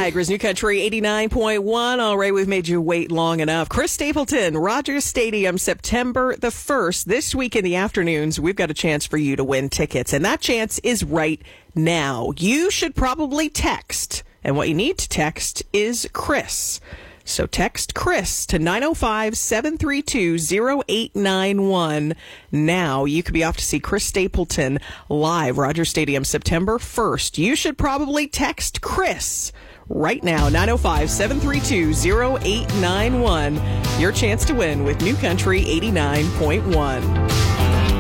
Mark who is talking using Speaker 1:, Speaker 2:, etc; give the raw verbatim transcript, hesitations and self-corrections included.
Speaker 1: Niagara's New Country eighty-nine point one. All right, we've made you wait long enough. Chris Stapleton, Rogers Stadium, September the first. This week in the afternoons, we've got a chance for you to win tickets, and that chance is right now. You should probably text, and what you need to text is Chris. So text Chris to nine oh five, seven three two, oh eight nine one. Now you could be off to see Chris Stapleton live, Rogers Stadium, September first. You should probably text Chris right now, nine oh five, seven three two, oh eight nine one. Your chance to win with New Country eighty-nine point one.